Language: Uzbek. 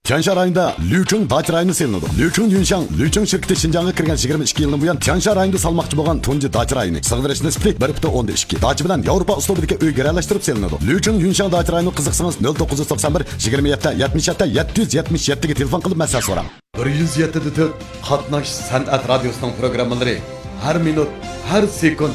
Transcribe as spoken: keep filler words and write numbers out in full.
Tiansha rayonida Liucheng dacha rayoni selinadi. Liucheng Yunshang, Liucheng shirkati Xinjiangga kirgan yigirma ikki yildan buyon Tiansha rayonida salmoqchi bo'lgan tunji dacha rayoni. Sig'dirish nisbati bir butun o'ndan ikki. Dacha bilan Yevropa uslubidagi uy garalashtirib selinadi. Liucheng Yunshang dacha rayoni qiziqsangiz nol to'qqiz yuz to'qson bir yigirma yetti yetmish yetti yetti yuz yetmish yetti ga telefon qilib maslahat so'rang. bir yuz yetti to'rt qatnash san'at radiosining programmalari har minut, har sekund